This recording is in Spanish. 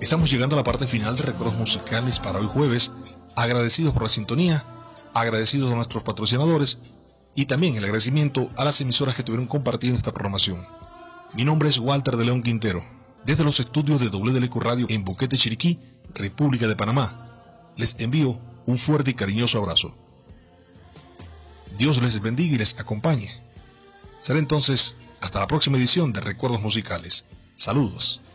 Estamos llegando a la parte final de Recuerdos Musicales para hoy jueves. Agradecidos por la sintonía, agradecidos a nuestros patrocinadores y también el agradecimiento a las emisoras que estuvieron compartiendo esta programación. Mi nombre es Walter de León Quintero, desde los estudios de WLQ Radio en Boquete, Chiriquí, República de Panamá. Les envío un fuerte y cariñoso abrazo. Dios les bendiga y les acompañe. Será entonces hasta la próxima edición de Recuerdos Musicales. Saludos.